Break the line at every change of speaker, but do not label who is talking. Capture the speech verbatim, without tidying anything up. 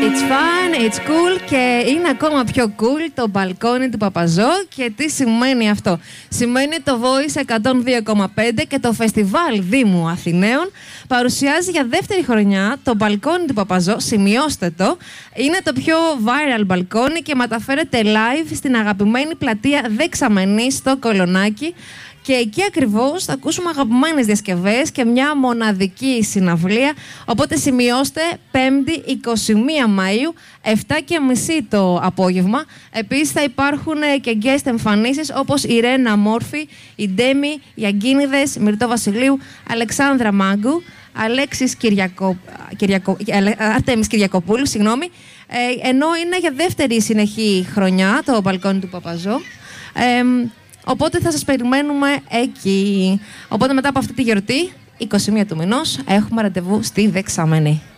It's fun, it's cool και είναι ακόμα πιο cool το μπαλκόνι του Παπαζό. Και τι σημαίνει αυτό? Σημαίνει το Voice εκατόν δύο κόμμα πέντε και το Φεστιβάλ Δήμου Αθηναίων παρουσιάζει για δεύτερη χρονιά το μπαλκόνι του Παπαζό. Σημειώστε το. Είναι το πιο viral μπαλκόνι και μεταφέρεται live στην αγαπημένη πλατεία Δεξαμενής στο Κολονάκι. Και εκεί ακριβώς θα ακούσουμε αγαπημένες διασκευές και μια μοναδική συναυλία. Οπότε σημειώστε, Πέμπτη εικοστή πρώτη Μαΐου, επτά και μισή το απόγευμα. Επίσης θα υπάρχουν και guest εμφανίσεις όπως η Ρένα Μόρφη, η Ντέμι, οι Αγκίνηδες, Μυρτώ Βασιλείου, Αλεξάνδρα Μάγκου, Αλέξης Κυριακο... Κυριακο... Αρτέμις Κυριακοπούλου, συγγνώμη. Ε, ενώ είναι για δεύτερη συνεχή χρονιά το μπαλκόνι του Παπαζό. Ε, Οπότε θα σας περιμένουμε εκεί. Οπότε μετά από αυτή τη γιορτή, εικοστή πρώτη του μηνός, έχουμε ραντεβού στη Δεξαμενή.